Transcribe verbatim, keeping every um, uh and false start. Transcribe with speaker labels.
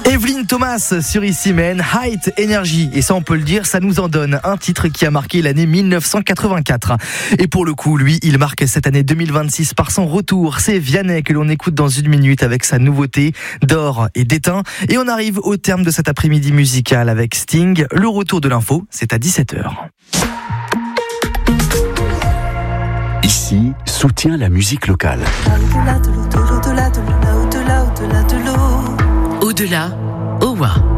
Speaker 1: Evelyne Thomas sur Ici Men, Height Energy. Et ça, on peut le dire, ça nous en donne un titre qui a marqué l'année mille neuf cent quatre-vingt-quatre. Et pour le coup, lui, il marque cette année deux mille vingt-six par son retour. C'est Vianney que l'on écoute dans une minute avec sa nouveauté d'or et d'étain. Et on arrive au terme de cet après-midi musical avec Sting. Le retour de l'info, c'est à dix-sept heures.
Speaker 2: Ici, soutient la musique locale.
Speaker 3: Au-delà de l'au-delà, au-delà de l'au-delà, au-delà de l'eau.
Speaker 4: Au-delà, Owa.